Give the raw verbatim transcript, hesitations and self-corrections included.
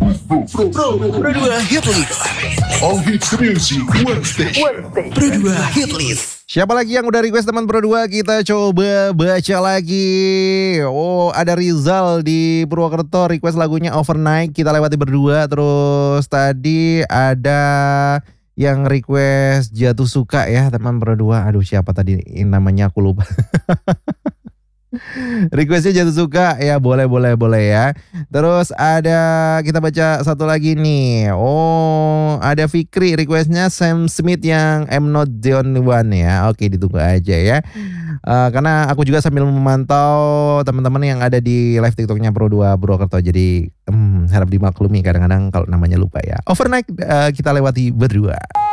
Pro dua Hitlist. All hits music, one station. Pro dua Hitlist. Siapa lagi yang udah request teman Pro dua? Kita coba baca lagi. Oh, ada Rizal di Purwokerto request lagunya Overnight. Kita lewati berdua. Terus tadi ada yang request Jatuh Suka ya teman Pro dua. Aduh, siapa tadi namanya aku lupa. Requestnya Jatuh Suka ya, boleh boleh boleh ya. Terus ada, kita baca satu lagi nih. Oh, ada Fikri requestnya Sam Smith yang I'm Not the Only One ya. Oke, ditunggu aja ya. Uh, karena aku juga sambil memantau teman-teman yang ada di live TikToknya Pro dua Purwokerto. Jadi hmm, harap dimaklumi kadang-kadang kalau namanya lupa ya. Overnight uh, kita lewati berdua.